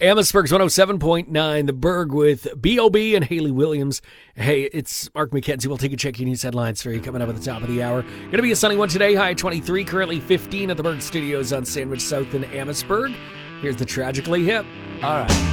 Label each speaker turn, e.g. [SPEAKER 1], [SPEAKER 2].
[SPEAKER 1] Amherstburg's 107.9, The Berg with B.O.B. and Haley Williams. Hey, it's Mark McKenzie. We'll take a check your news headlines for you coming up at the top of the hour. Going to be a sunny one today, high 23, currently 15 at the Berg Studios on Sandwich South in Amherstburg. Here's the Tragically Hip.
[SPEAKER 2] All right.